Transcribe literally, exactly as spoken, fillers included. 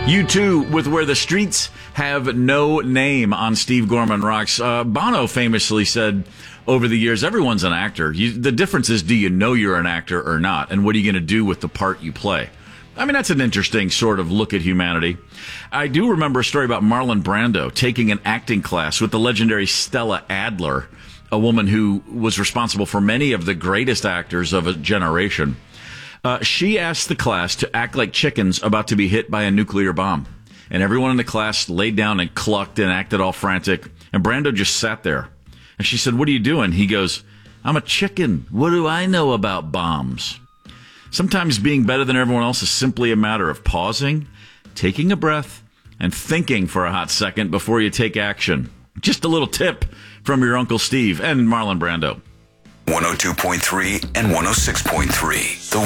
You too, with Where the Streets Have No Name on Steve Gorman Rocks. Uh, Bono famously said over the years, everyone's an actor. You, the difference is, do you know you're an actor or not? And what are you going to do with the part you play? I mean, that's an interesting sort of look at humanity. I do remember a story about Marlon Brando taking an acting class with the legendary Stella Adler, a woman who was responsible for many of the greatest actors of a generation. Uh, she asked the class to act like chickens about to be hit by a nuclear bomb. And everyone in the class laid down and clucked and acted all frantic. And Brando just sat there. And she said, "What are you doing?" He goes, "I'm a chicken. What do I know about bombs?" Sometimes being better than everyone else is simply a matter of pausing, taking a breath, and thinking for a hot second before you take action. Just a little tip from your Uncle Steve and Marlon Brando. one oh two point three and one oh six point three. The